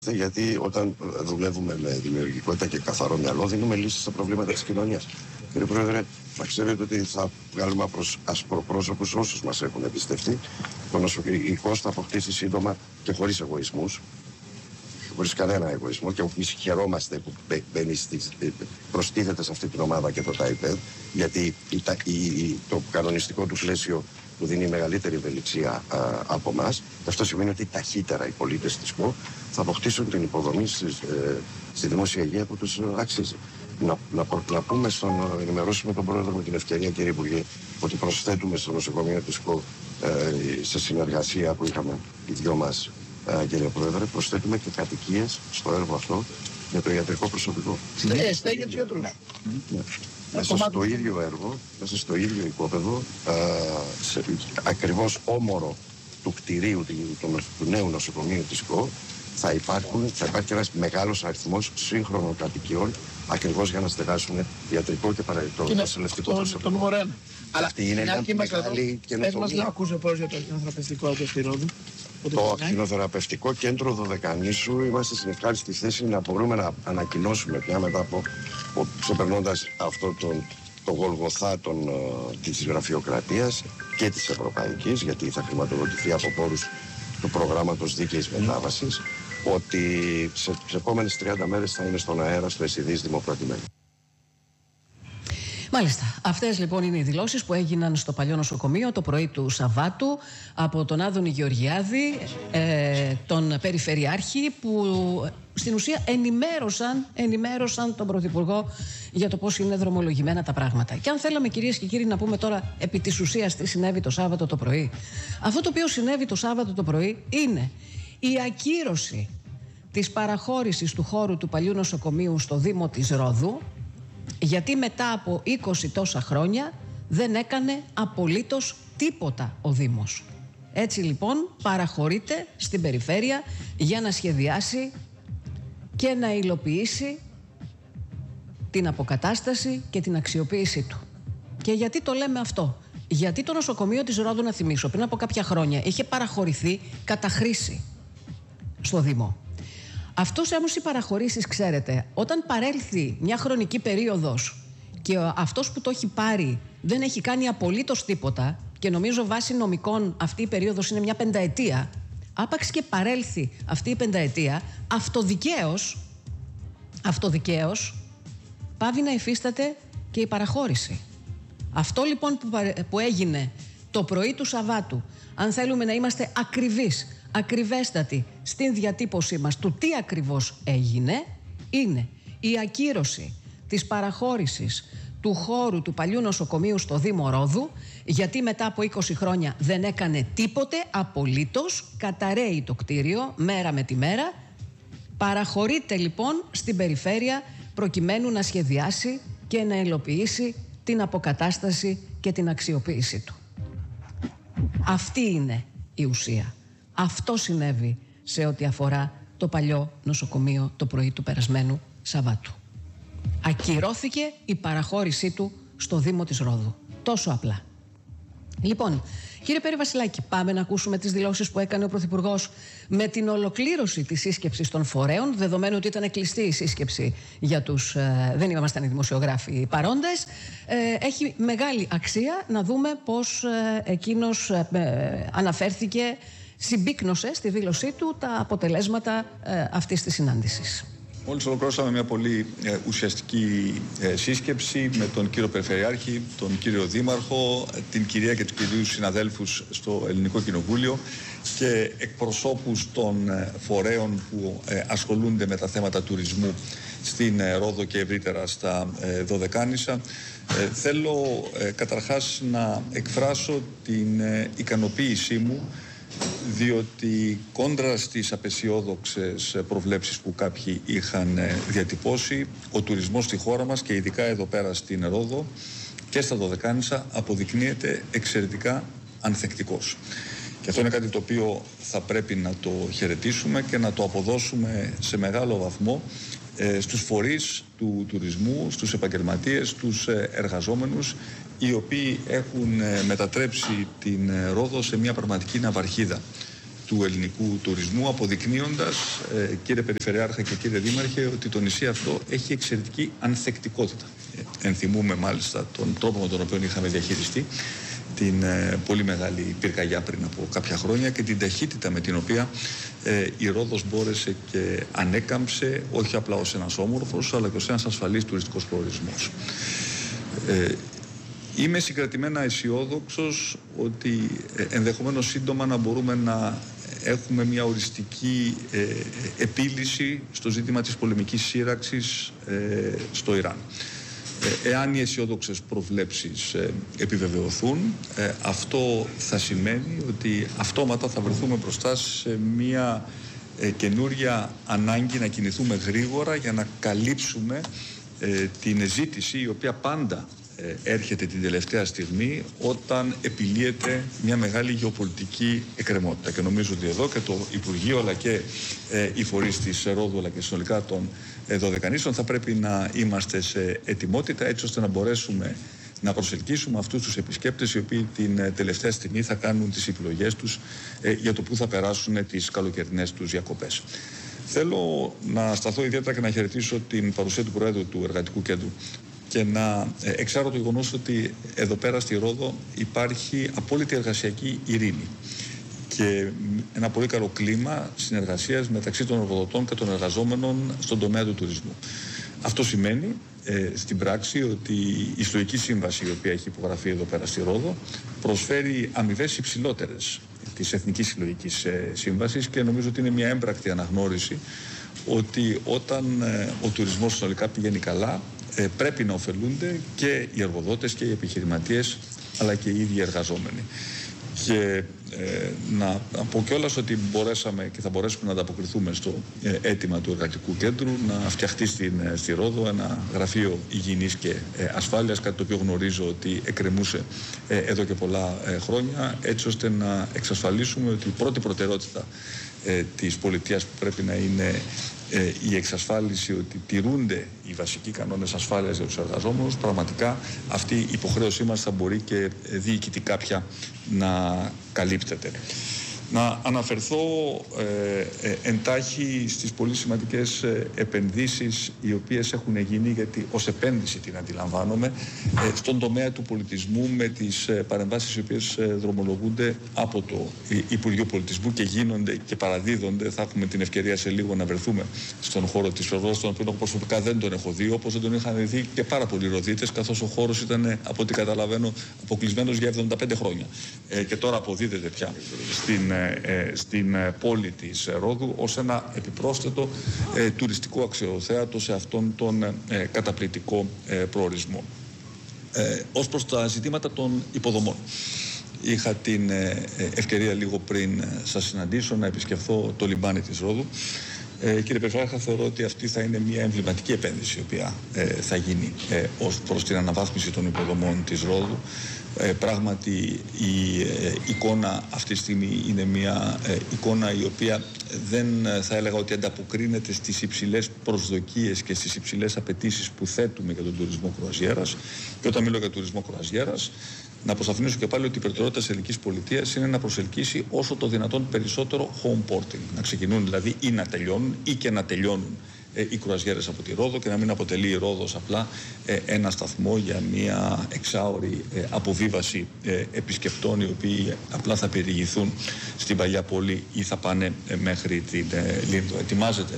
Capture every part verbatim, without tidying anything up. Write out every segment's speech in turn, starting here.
Γιατί όταν δουλεύουμε με δημιουργικότητα και καθαρό μυαλό, δίνουμε λύσεις στα προβλήματα της κοινωνίας. Κύριε Πρόεδρε, να ξέρετε ότι θα βγάλουμε προς ασπροπρόσωπους όσους μας έχουν εμπιστευτεί. Το νοσοκομείο θα αποκτήσει σύντομα και χωρίς εγωισμούς, χωρίς κανένα εγωισμό, και εμείς χαιρόμαστε που μπαίνει στις, προστίθεται σε αυτή την ομάδα και το ΤΑΙΠΕΔ, γιατί το κανονιστικό του πλαίσιο που δίνει μεγαλύτερη ευελιξία α, από εμάς. Αυτό σημαίνει ότι ταχύτερα οι πολίτες της ΚΟ θα αποκτήσουν την υποδομή στις, ε, στη δημόσια υγεία που τους αξίζει. Να, να, να πούμε στον, να ενημερώσουμε τον Πρόεδρο με την ευκαιρία, κύριε Υπουργέ, ότι προσθέτουμε στο νοσοκομείο της ΚΟ ε, σε συνεργασία που είχαμε οι δυο μας, ε, κύριε Πρόεδρε, προσθέτουμε και κατοικίες στο έργο αυτό για το ιατρικό προσωπικό. Ναι, στέγη του γιατρού. Μέσα στο ίδιο έργο, μέσα στο ίδιο οικόπεδο, ε, σε, ακριβώς όμορο του κτηρίου του, του, του νέου νοσοκομείου της ΚΟ, θα, υπάρχουν, θα υπάρχει ένας μεγάλος αριθμός σύγχρονων κατοικιών, ακριβώς για να στεγάσουν ιατρικό και παραιτητικό προσωπικό. Τον νούμερο ένα. Αλλά αυτή είναι μια μεγάλη καινοτομία. Πες μας να ακούσω πώς για το ακτινοθεραπευτικό εδώ στη Ρόδο. Το ακτινοθεραπευτικό κέντρο Δωδεκανήσου, είμαστε στην ευχάριστη θέση να μπορούμε να ανακοινώσουμε πια μετά από, από ξεπερνώντας αυτό τον, το γολγοθά των, uh, της γραφειοκρατίας και της ευρωπαϊκής, γιατί θα χρηματοδοτηθεί από πόρους του προγράμματος δίκαιης μετάβασης, ότι σε τις επόμενες τριάντα μέρες θα είναι στον αέρα στο Εσιδής δημοκρατημένο. Μάλιστα. Αυτές λοιπόν είναι οι δηλώσεις που έγιναν στο παλιό νοσοκομείο το πρωί του Σαββάτου από τον Άδωνη Γεωργιάδη, ε, τον Περιφερειάρχη, που στην ουσία ενημέρωσαν, ενημέρωσαν τον Πρωθυπουργό για το πώς είναι δρομολογημένα τα πράγματα. Και αν θέλαμε, κυρίες και κύριοι, να πούμε τώρα επί της ουσίας τι συνέβη το Σάββατο το πρωί. Αυτό το οποίο συνέβη το Σάββατο το πρωί είναι η ακύρωση της παραχώρησης του χώρου του παλιού νοσοκομείου στο Δήμο της Ρόδου, γιατί μετά από είκοσι τόσα χρόνια δεν έκανε απολύτως τίποτα ο Δήμος. Έτσι λοιπόν παραχωρείται στην περιφέρεια για να σχεδιάσει και να υλοποιήσει την αποκατάσταση και την αξιοποίησή του. Και γιατί το λέμε αυτό? Γιατί το νοσοκομείο της Ρόδου, να θυμίσω, πριν από κάποια χρόνια είχε παραχωρηθεί κατά χρήση στο Δήμο. Αυτός όμως οι παραχωρήσεις, ξέρετε, όταν παρέλθει μια χρονική περίοδος και αυτός που το έχει πάρει δεν έχει κάνει απολύτως τίποτα, και νομίζω βάσει νομικών αυτή η περίοδος είναι μια πενταετία, άπαξ και παρέλθει αυτή η πενταετία, αυτοδικαίως, αυτοδικαίως πάβει να υφίσταται και η παραχώρηση. Αυτό λοιπόν που, που έγινε το πρωί του Σαββάτου, αν θέλουμε να είμαστε ακριβείς, ακριβέστατοι στην διατύπωσή μας του τι ακριβώς έγινε, είναι η ακύρωση της παραχώρησης του χώρου του παλιού νοσοκομείου στο Δήμο Ρόδου, γιατί μετά από είκοσι χρόνια δεν έκανε τίποτε απολύτως, καταραίει το κτίριο μέρα με τη μέρα. Παραχωρείται λοιπόν στην περιφέρεια προκειμένου να σχεδιάσει και να υλοποιήσει την αποκατάσταση και την αξιοποίησή του. Αυτή είναι η ουσία. Αυτό συνέβη σε ό,τι αφορά το παλιό νοσοκομείο το πρωί του περασμένου Σαββάτου. Ακυρώθηκε η παραχώρησή του στο Δήμο της Ρόδου. Τόσο απλά. Λοιπόν, κύριε Πέρη Βασιλάκη, πάμε να ακούσουμε τις δηλώσεις που έκανε ο Πρωθυπουργός με την ολοκλήρωση της σύσκεψης των φορέων, δεδομένου ότι ήταν κλειστή η σύσκεψη για τους, ε, δεν ήμασταν οι δημοσιογράφοι παρόντες. Ε, έχει μεγάλη αξία να δούμε πώς ε, εκείνος ε, αναφέρθηκε, συμπίκνωσε στη δήλωσή του τα αποτελέσματα ε, αυτής της συνάντησης. Μόλις ολοκληρώσαμε μια πολύ ε, ουσιαστική ε, σύσκεψη με τον κύριο Περιφερειάρχη, τον κύριο Δήμαρχο, την κυρία και τους κυρίους συναδέλφους στο Ελληνικό Κοινοβούλιο και εκπροσώπους των ε, φορέων που ε, ασχολούνται με τα θέματα τουρισμού στην ε, Ρόδο και ευρύτερα στα ε, Δωδεκάνησα. Ε, θέλω ε, καταρχάς να εκφράσω την ε, ικανοποίησή μου, διότι κόντρα στις απεσιόδοξες προβλέψεις που κάποιοι είχαν διατυπώσει, ο τουρισμός στη χώρα μας και ειδικά εδώ πέρα στην Ρόδο και στα Δωδεκάνησα αποδεικνύεται εξαιρετικά ανθεκτικός. Και αυτό είναι κάτι το οποίο θα πρέπει να το χαιρετήσουμε και να το αποδώσουμε σε μεγάλο βαθμό ε, στους φορείς του τουρισμού, στους επαγγελματίες, στους εργαζόμενους, οι οποίοι έχουν μετατρέψει την Ρόδο σε μια πραγματική ναυαρχίδα του ελληνικού τουρισμού, αποδεικνύοντας, ε, κύριε Περιφερειάρχα και κύριε Δήμαρχε, ότι το νησί αυτό έχει εξαιρετική ανθεκτικότητα. Ε, ενθυμούμε μάλιστα τον τρόπο με τον οποίο είχαμε διαχειριστεί την ε, πολύ μεγάλη πυρκαγιά πριν από κάποια χρόνια και την ταχύτητα με την οποία ε, η Ρόδος μπόρεσε και ανέκαμψε όχι απλά ως ένας όμορφος αλλά και ως ένας ασφαλής τουριστικός προορισμός. Ε, Είμαι συγκρατημένα αισιόδοξος ότι ε, ενδεχομένως σύντομα να μπορούμε να έχουμε μια οριστική ε, επίλυση στο ζήτημα της πολεμικής σύραξης ε, στο Ιράν. Ε, εάν οι αισιόδοξες προβλέψεις ε, επιβεβαιωθούν, ε, αυτό θα σημαίνει ότι αυτόματα θα βρεθούμε μπροστά σε μια ε, καινούρια ανάγκη να κινηθούμε γρήγορα για να καλύψουμε ε, την ζήτηση η οποία πάντα έρχεται την τελευταία στιγμή όταν επιλύεται μια μεγάλη γεωπολιτική εκκρεμότητα. Και νομίζω ότι εδώ και το Υπουργείο αλλά και ε, οι φορείς της Ρόδου αλλά και συνολικά των ε, Δωδεκανήσων θα πρέπει να είμαστε σε ετοιμότητα έτσι ώστε να μπορέσουμε να προσελκύσουμε αυτούς τους επισκέπτες οι οποίοι την ε, τελευταία στιγμή θα κάνουν τις επιλογές τους ε, για το πού θα περάσουν τις καλοκαιρινές τους διακοπές. Θέλω να σταθώ ιδιαίτερα και να χαιρετήσω την παρουσία του Προέδρου του Εργατικού Κέντρου και να εξάρω το γεγονός ότι εδώ πέρα στη Ρόδο υπάρχει απόλυτη εργασιακή ειρήνη και ένα πολύ καλό κλίμα συνεργασίας μεταξύ των εργοδοτών και των εργαζόμενων στον τομέα του τουρισμού. Αυτό σημαίνει ε, στην πράξη ότι η Συλλογική Σύμβαση η οποία έχει υπογραφεί εδώ πέρα στη Ρόδο προσφέρει αμοιβές υψηλότερες της Εθνικής Συλλογικής ε, Σύμβασης και νομίζω ότι είναι μια έμπρακτη αναγνώριση ότι όταν ε, ο τουρισμός συνολικά πηγαίνει καλά Ε, πρέπει να ωφελούνται και οι εργοδότες και οι επιχειρηματίες αλλά και οι ίδιοι εργαζόμενοι. Και ε, να, να πω κιόλας ότι μπορέσαμε και θα μπορέσουμε να ανταποκριθούμε στο ε, αίτημα του Εργατικού Κέντρου να φτιαχτεί στην, ε, στη Ρόδο ένα γραφείο υγιεινής και ε, ασφάλειας, κάτι το οποίο γνωρίζω ότι εκκρεμούσε ε, εδώ και πολλά ε, χρόνια, έτσι ώστε να εξασφαλίσουμε ότι η πρώτη προτεραιότητα ε, της πολιτείας που πρέπει να είναι ε, η εξασφάλιση ότι τηρούνται οι βασικοί κανόνες ασφάλειας για τους εργαζόμενους, πραγματικά αυτή η υποχρέωσή μας θα μπορεί και διοικητικά πια να καλύπτεται. Να αναφερθώ ε, ε, εντάχει στις πολύ σημαντικές ε, επενδύσεις οι οποίες έχουν γίνει, γιατί ως επένδυση την αντιλαμβάνομαι, ε, στον τομέα του πολιτισμού με τις ε, παρεμβάσεις οι οποίες ε, δρομολογούνται από το Υπουργείο Πολιτισμού και γίνονται και παραδίδονται. Θα έχουμε την ευκαιρία σε λίγο να βρεθούμε στον χώρο της Ρόδος, τον οποίο προσωπικά δεν τον έχω δει, όπως δεν τον είχαν δει και πάρα πολλοί Ροδίτες, καθώς ο χώρος ήταν, από ό,τι καταλαβαίνω, αποκλεισμένος για εβδομήντα πέντε χρόνια. Ε, και τώρα αποδίδεται πια στην Ε, στην ε, πόλη της ε, Ρόδου ως ένα επιπρόσθετο ε, τουριστικό αξιοθέατο σε αυτόν τον ε, καταπληκτικό ε, προορισμό. Ε, ως προς τα ζητήματα των υποδομών. Είχα την ε, ευκαιρία λίγο πριν ε, σας συναντήσω να επισκεφθώ το λιμάνι της Ρόδου. Ε, κύριε Περιφερειάρχα, θεωρώ ότι αυτή θα είναι μια εμβληματική επένδυση η οποία ε, θα γίνει ε, ως προς την αναβάθμιση των υποδομών της Ρόδου. Ε, πράγματι η ε, εικόνα αυτή τη στιγμή είναι μια ε, εικόνα η οποία δεν ε, θα έλεγα ότι ανταποκρίνεται στις υψηλές προσδοκίες και στις υψηλές απαιτήσεις που θέτουμε για τον τουρισμό κρουαζιέρας. Και όταν μιλώ για τουρισμό κρουαζιέρας, να αποσαφηνίσω και πάλι ότι η προτεραιότητα της ελληνικής πολιτείας είναι να προσελκύσει όσο το δυνατόν περισσότερο home porting. Να ξεκινούν δηλαδή ή να τελειώνουν ή και να τελειώνουν ε, οι κρουαζιέρες από τη Ρόδο και να μην αποτελεί η Ρόδος απλά ε, ένα σταθμό για μια εξάωρη ε, αποβίβαση ε, επισκεπτών οι οποίοι απλά θα περιηγηθούν στην παλιά πόλη ή θα πάνε ε, μέχρι την ε, Λίνδο. Ετοιμάζεται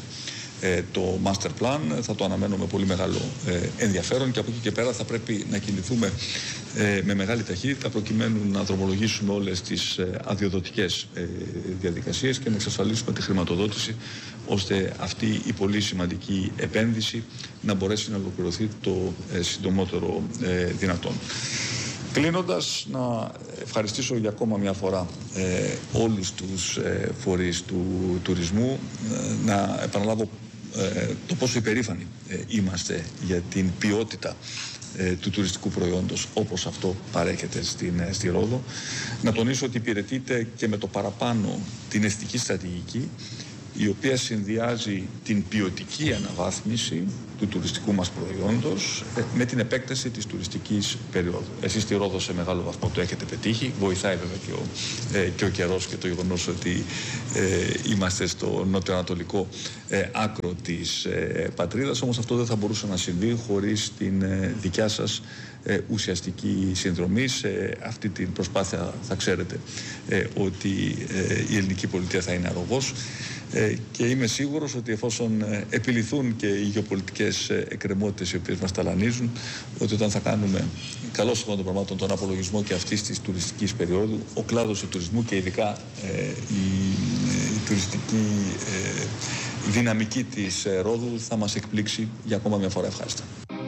το master plan, θα το αναμένω με πολύ μεγάλο ενδιαφέρον και από εκεί και πέρα θα πρέπει να κινηθούμε με μεγάλη ταχύτητα προκειμένου να δρομολογήσουμε όλες τις αδειοδοτικές διαδικασίες και να εξασφαλίσουμε τη χρηματοδότηση ώστε αυτή η πολύ σημαντική επένδυση να μπορέσει να ολοκληρωθεί το συντομότερο δυνατόν. Κλείνοντας, να ευχαριστήσω για ακόμα μια φορά ε, όλους τους ε, φορείς του τουρισμού, ε, να επαναλάβω ε, το πόσο υπερήφανοι ε, είμαστε για την ποιότητα ε, του τουριστικού προϊόντος όπως αυτό παρέχεται στην, ε, στη Ρόδο. Να τονίσω ότι υπηρετείται και με το παραπάνω την αισθητική στρατηγική η οποία συνδυάζει την ποιοτική αναβάθμιση του τουριστικού μας προϊόντος με την επέκταση της τουριστικής περίοδου. Εσείς στη Ρόδο σε μεγάλο βαθμό το έχετε πετύχει. Βοηθάει βέβαια και ο, ε, και ο καιρός και το γεγονός ότι ε, είμαστε στο νοτιοανατολικό ε, άκρο της ε, πατρίδας. Όμως αυτό δεν θα μπορούσε να συμβεί χωρίς την ε, δικιά σας ε, ουσιαστική συνδρομή. Σε αυτή την προσπάθεια θα ξέρετε ε, ότι ε, η ελληνική πολιτεία θα είναι αρρωγός. Ε, και είμαι σίγουρος ότι εφόσον ε, επιληθούν και οι γεωπολιτικές ε, εκκρεμότητες οι οποίες μας ταλανίζουν, ότι όταν θα κάνουμε καλώς αυτών των πραγμάτων τον απολογισμό και αυτής της τουριστικής περίοδου, ο κλάδος του τουρισμού και ειδικά ε, η, ε, η τουριστική ε, δυναμική της ε, Ρόδου θα μας εκπλήξει για ακόμα μια φορά ευχάριστα.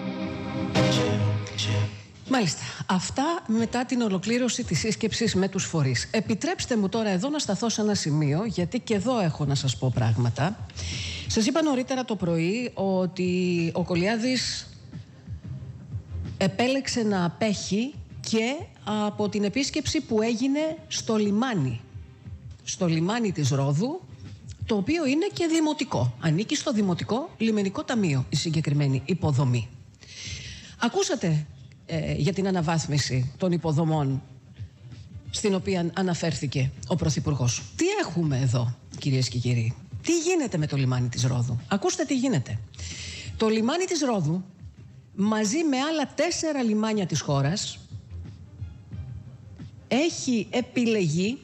Μάλιστα. Αυτά μετά την ολοκλήρωση της σύσκεψης με τους φορείς. Επιτρέψτε μου τώρα εδώ να σταθώ σε ένα σημείο, γιατί και εδώ έχω να σας πω πράγματα. Σας είπα νωρίτερα το πρωί ότι ο Κολιάδης επέλεξε να απέχει και από την επίσκεψη που έγινε στο λιμάνι. Στο λιμάνι της Ρόδου, το οποίο είναι και δημοτικό. Ανήκει στο Δημοτικό Λιμενικό Ταμείο η συγκεκριμένη υποδομή. Ακούσατε Ε, για την αναβάθμιση των υποδομών στην οποία αναφέρθηκε ο Πρωθυπουργός. Τι έχουμε εδώ, κυρίες και κύριοι? Τι γίνεται με το λιμάνι της Ρόδου? Ακούστε τι γίνεται. Το λιμάνι της Ρόδου, μαζί με άλλα τέσσερα λιμάνια της χώρας, έχει επιλεγεί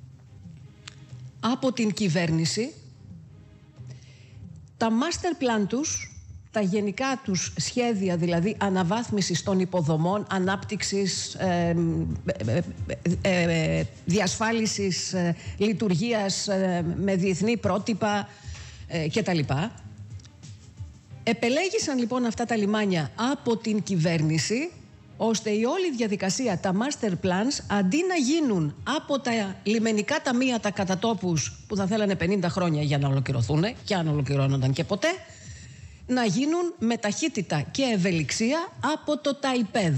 από την κυβέρνηση τα master plan τους, τα γενικά τους σχέδια, δηλαδή αναβάθμισης των υποδομών, ανάπτυξης, ε, ε, ε, ε, διασφάλισης ε, λειτουργίας ε, με διεθνή πρότυπα ε, κτλ. Επελέγησαν λοιπόν αυτά τα λιμάνια από την κυβέρνηση, ώστε η όλη διαδικασία, τα master plans, αντί να γίνουν από τα λιμενικά ταμεία, τα κατατόπους που θα θέλανε πενήντα χρόνια για να ολοκληρωθούν, και αν ολοκληρώνονταν και ποτέ, να γίνουν με ταχύτητα και ευελιξία από το ΤΑΙΠΕΔ.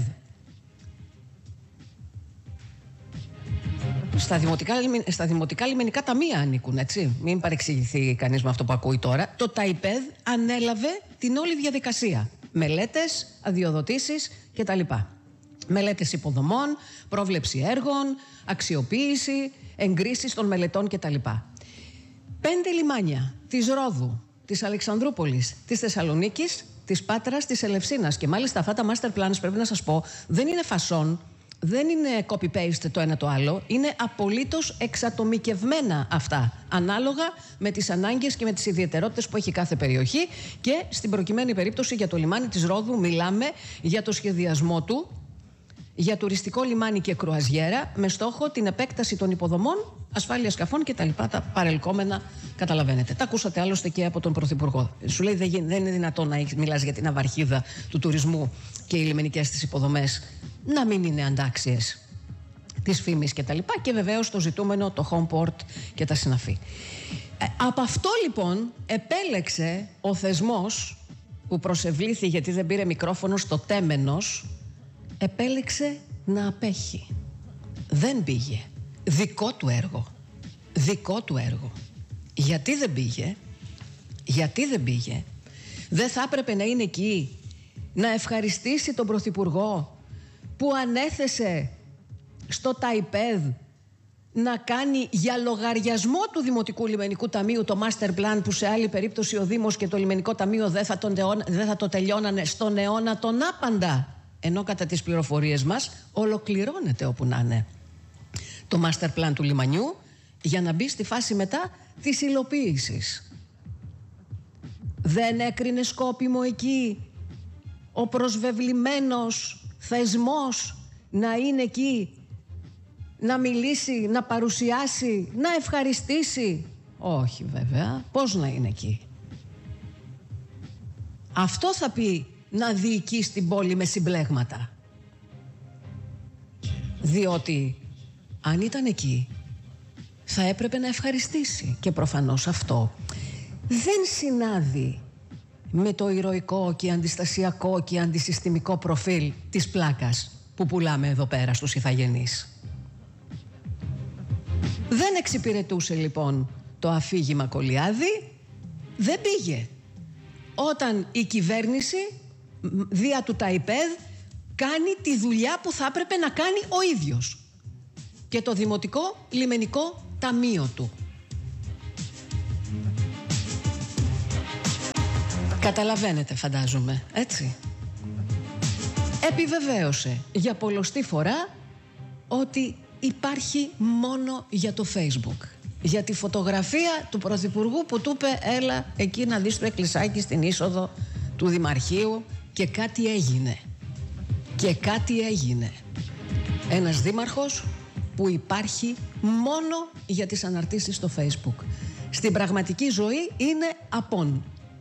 Στα δημοτικά, στα δημοτικά λιμενικά ταμεία ανήκουν, έτσι. Μην παρεξηγηθεί κανείς με αυτό που ακούει τώρα. Το ΤΑΙΠΕΔ ανέλαβε την όλη διαδικασία. Μελέτες, αδειοδοτήσεις κτλ. Μελέτες υποδομών, πρόβλεψη έργων, αξιοποίηση, εγκρίσεις των μελετών κτλ. Πέντε λιμάνια της Ρόδου, της Αλεξανδρούπολης, της Θεσσαλονίκης, της Πάτρας, της Ελευσίνας. Και μάλιστα αυτά τα master plans, πρέπει να σας πω, δεν είναι φασόν, δεν είναι copy-paste το ένα το άλλο, είναι απολύτως εξατομικευμένα αυτά, ανάλογα με τις ανάγκες και με τις ιδιαιτερότητες που έχει κάθε περιοχή. Και στην προκειμένη περίπτωση για το λιμάνι της Ρόδου μιλάμε για το σχεδιασμό του για τουριστικό λιμάνι και κρουαζιέρα, με στόχο την επέκταση των υποδομών, ασφάλεια σκαφών και τα λοιπά, τα παρελκόμενα, καταλαβαίνετε. Τα ακούσατε άλλωστε και από τον Πρωθυπουργό. Σου λέει δεν είναι δυνατόν να μιλάς για την αβαρχίδα του τουρισμού και οι λιμενικές της υποδομές να μην είναι αντάξιες της φήμης και τα λοιπά, και βεβαίως το ζητούμενο, το home port και τα συναφή. Ε, από αυτό λοιπόν επέλεξε ο θεσμός που προσευλήθη γιατί δεν πήρε μικρόφωνο στο τέμενος, επέλεξε να απέχει. Δεν πήγε. Δικό του έργο. Δικό του έργο. Γιατί δεν πήγε? Γιατί δεν πήγε? Δεν θα έπρεπε να είναι εκεί να ευχαριστήσει τον Πρωθυπουργό που ανέθεσε στο ΤΑΙΠΕΔ να κάνει για λογαριασμό του Δημοτικού Λιμενικού Ταμείου το master plan, που σε άλλη περίπτωση ο Δήμος και το Λιμενικό Ταμείο δεν θα, τον, δεν θα το τελειώνανε στον αιώνα τον άπαντα, ενώ κατά τις πληροφορίες μας ολοκληρώνεται όπου να είναι το master plan του λιμανιού, για να μπει στη φάση μετά της υλοποίησης. Δεν έκρινε σκόπιμο εκεί ο προσβεβλημένος θεσμός να είναι εκεί, να μιλήσει, να παρουσιάσει, να ευχαριστήσει? Όχι βέβαια. Πώς να είναι εκεί? Αυτό θα πει να διοικεί στην πόλη με συμπλέγματα. Διότι αν ήταν εκεί θα έπρεπε να ευχαριστήσει, και προφανώς αυτό δεν συνάδει με το ηρωικό και αντιστασιακό και αντισυστημικό προφίλ της πλάκας που πουλάμε εδώ πέρα στους ηθαγενείς. Δεν εξυπηρετούσε λοιπόν το αφήγημα Κολιάδη, δεν πήγε. Όταν η κυβέρνηση, δια του ΤΑΙΠΕΔ, κάνει τη δουλειά που θα έπρεπε να κάνει ο ίδιος και το Δημοτικό Λιμενικό Ταμείο του. Καταλαβαίνετε, φαντάζομαι, έτσι. Επιβεβαίωσε για πολλοστή φορά ότι υπάρχει μόνο για το Facebook. Για τη φωτογραφία του Πρωθυπουργού που του είπε έλα εκεί να δεις το εκκλησάκι στην είσοδο του Δημαρχείου, και κάτι έγινε. Και κάτι έγινε. Ένας δήμαρχος που υπάρχει μόνο για τις αναρτήσεις στο Facebook. Στην πραγματική ζωή είναι απόν.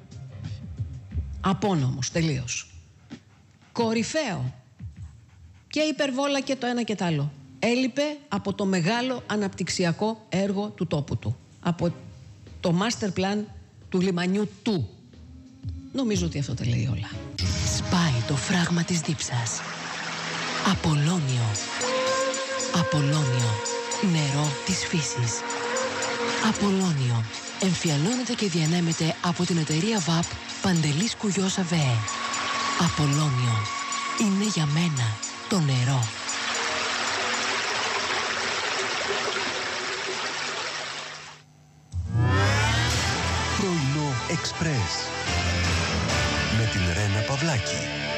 Απόν όμως, τελείως. Κορυφαίο. Και υπερβόλα και το ένα και το άλλο. Έλειπε από το μεγάλο αναπτυξιακό έργο του τόπου του. Από το master plan του λιμανιού του. Νομίζω ότι αυτό τα λέει όλα. Σπάει το φράγμα της δίψας. Απολώνιο. Απολώνιο. Νερό της φύσης. Απολώνιο. Εμφιαλώνεται και διανέμεται από την εταιρεία βαπ Παντελής Κουγιός ΑΒΕ. Απολώνιο. Είναι για μένα το νερό. Πρωινό Εξπρές με την Ρένα Παυλάκη.